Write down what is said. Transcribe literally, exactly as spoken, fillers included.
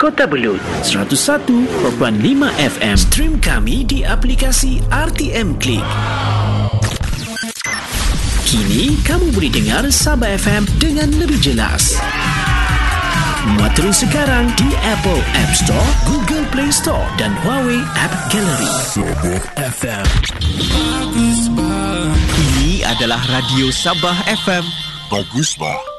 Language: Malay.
Kota Belud, seratus satu perpuluhan lima F M. Stream kami di aplikasi R T M Click. Kini kamu boleh dengar Sabah F M dengan lebih jelas. Muat terus sekarang di Apple App Store, Google Play Store dan Huawei App Gallery. Sabah F M. Ini adalah Radio Sabah F M. Bagus, Pak.